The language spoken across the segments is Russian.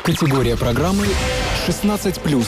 Категория программы 16+.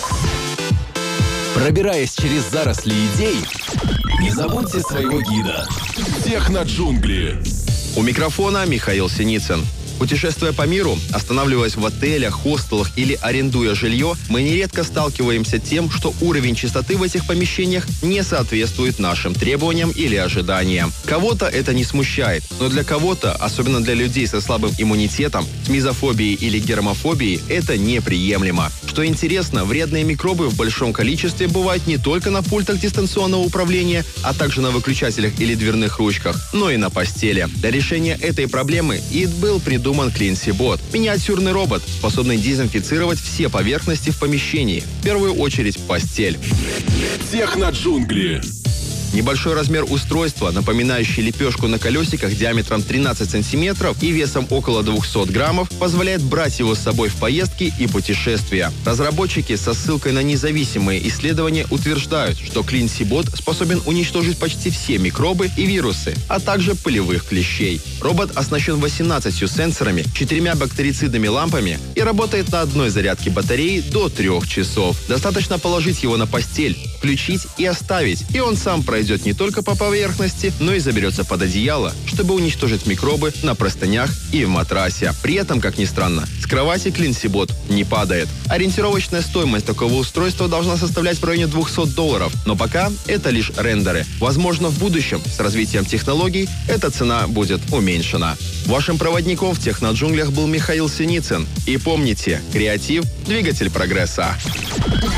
Пробираясь через заросли идей, не забудьте своего гида. Техноджунгли. У микрофона Михаил Синицын. Путешествуя по миру, останавливаясь в отелях, хостелах или арендуя жилье, мы нередко сталкиваемся с тем, что уровень чистоты в этих помещениях не соответствует нашим требованиям или ожиданиям. Кого-то это не смущает, но для кого-то, особенно для людей со слабым иммунитетом, с мизофобией или гермофобией, это неприемлемо. Что интересно, вредные микробы в большом количестве бывают не только на пультах дистанционного управления, а также на выключателях или дверных ручках, но и на постели. Для решения этой проблемы и был придуман CleanSeaBot – миниатюрный робот, способный дезинфицировать все поверхности в помещении, в первую очередь постель. Техноджунгли. Небольшой размер устройства, напоминающий лепешку на колесиках диаметром 13 сантиметров и весом около 200 граммов, позволяет брать его с собой в поездки и путешествия. Разработчики со ссылкой на независимые исследования утверждают, что CleanSeaBot способен уничтожить почти все микробы и вирусы, а также пылевых клещей. Робот оснащен 18 сенсорами, 4 бактерицидными лампами и работает на одной зарядке батареи до 3 часов. Достаточно положить его на постель, включить и оставить, и он сам пройдет не только по поверхности, но и заберется под одеяло, чтобы уничтожить микробы на простынях и в матрасе. При этом, как ни странно, с кровати CleanSeaBot не падает. Ориентировочная стоимость такого устройства должна составлять в районе $200, но пока это лишь рендеры. Возможно, в будущем, с развитием технологий, эта цена будет уменьшена. Вашим проводником в Техноджунглях был Михаил Синицын. И помните, креатив – двигатель прогресса.